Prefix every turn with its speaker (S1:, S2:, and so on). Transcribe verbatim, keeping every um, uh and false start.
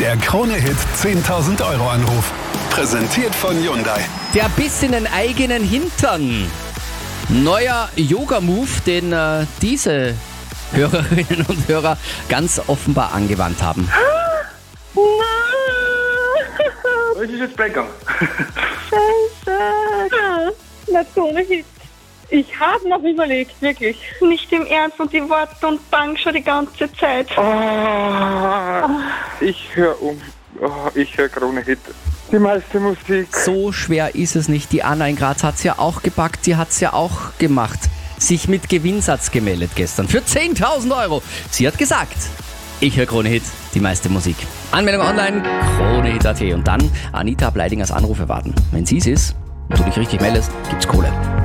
S1: Der Krone-Hit zehntausend Euro Anruf. Präsentiert von Hyundai.
S2: Der Biss in den eigenen Hintern. Neuer Yoga-Move, den äh, diese Hörerinnen und Hörer ganz offenbar angewandt haben.
S3: Es ist jetzt weggegangen.
S4: Scheiße. Na, Krone-Hit. Ich habe noch überlegt, wirklich. Nicht im Ernst und die Worte und bang schon die ganze Zeit.
S3: Oh, ich höre um. Oh, ich höre Krone-Hit. Die meiste Musik.
S2: So schwer ist es nicht. Die Anna in Graz hat es ja auch gepackt, die hat es ja auch gemacht. Sich mit Gewinnsatz gemeldet gestern für zehntausend Euro. Sie hat gesagt, ich höre Krone-Hit, die meiste Musik. Anmeldung online, Krone-Hit punkt at und dann Anita Bleidingers Anrufe warten. Wenn sie es ist und du dich richtig meldest, gibt's Kohle.